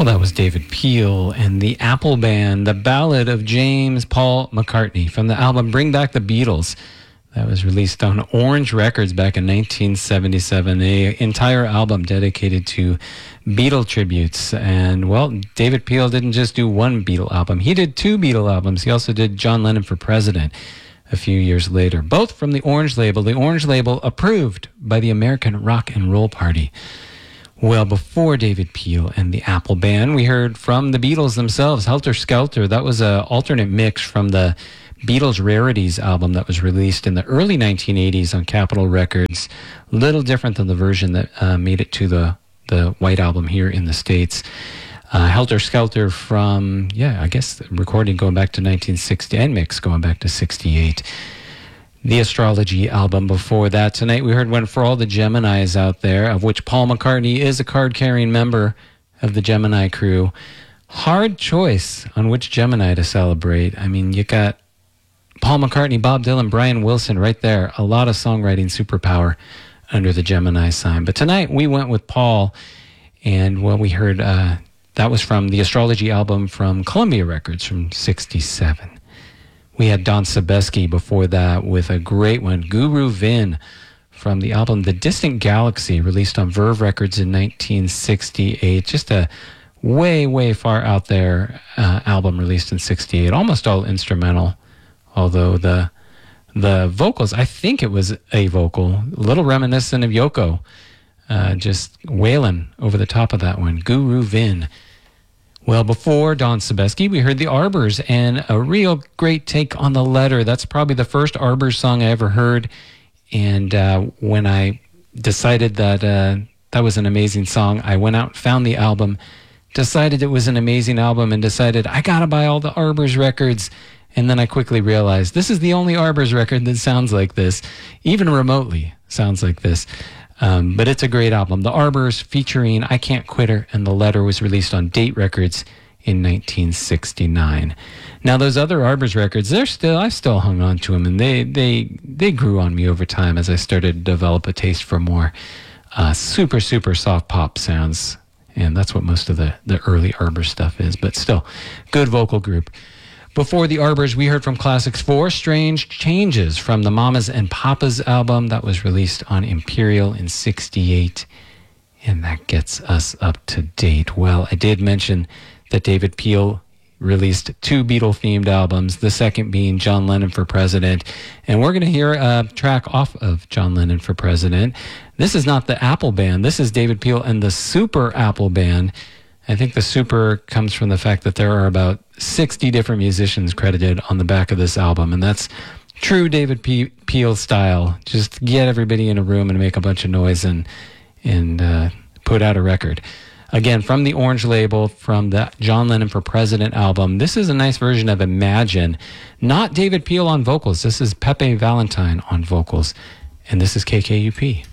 Well, that was David Peel and the Apple Band, the ballad of James Paul McCartney from the album Bring Back the Beatles. That was released on Orange Records back in 1977, an entire album dedicated to Beatle tributes. And, well, David Peel didn't just do one Beatle album. He did two Beatle albums. He also did John Lennon for President a few years later, both from the Orange label approved by the American Rock and Roll Party. Well, before David Peel and the Apple Band, we heard from the Beatles themselves, Helter Skelter. That was an alternate mix from the Beatles Rarities album that was released in the early 1980s on Capitol Records. A little different than the version that made it to the White Album here in the States. Helter Skelter from, I guess recording going back to 1960 and mix going back to 68. The Astrology album before that. Tonight we heard one for all the Geminis out there, of which Paul McCartney is a card-carrying member of the Gemini crew. Hard choice on which Gemini to celebrate. I mean, you got Paul McCartney, Bob Dylan, Brian Wilson right there. A lot of songwriting superpower under the Gemini sign. But tonight we went with Paul, and we heard that was from the Astrology album from Columbia Records from 67. We had Don Sebesky before that with a great one, Guru Vin, from the album The Distant Galaxy, released on Verve Records in 1968. Just a way, way far out there album released in 68, almost all instrumental, although the vocals, I think it was a vocal, a little reminiscent of Yoko, just wailing over the top of that one, Guru Vin. Well, before Don Sebesky, we heard the Arbors and a real great take on The Letter. That's probably the first Arbors song I ever heard. And when I decided that that was an amazing song, I went out and found the album, decided it was an amazing album, and decided I got to buy all the Arbors records. And then I quickly realized this is the only Arbors record that sounds like this, even remotely sounds like this. But it's a great album. The Arbors featuring I Can't Quit Her and The Letter was released on Date Records in 1969. Now those other Arbors records, I still hung on to them, and they grew on me over time as I started to develop a taste for more super, super soft pop sounds. And that's what most of the early Arbors stuff is, but still, good vocal group. Before the Arbors, we heard from Classics 4, Strange Changes from the Mamas and Papas album that was released on Imperial in 68. And that gets us up to date. Well, I did mention that David Peel released two Beatle-themed albums, the second being John Lennon for President. And we're going to hear a track off of John Lennon for President. This is not the Apple Band. This is David Peel and the Super Apple Band. I think the super comes from the fact that there are about 60 different musicians credited on the back of this album, and that's true David Peel style. Just get everybody in a room and make a bunch of noise and put out a record. Again, from the Orange label, from the John Lennon for President album, this is a nice version of Imagine. Not David Peel on vocals. This is Pepe Valentine on vocals, and this is KKUP.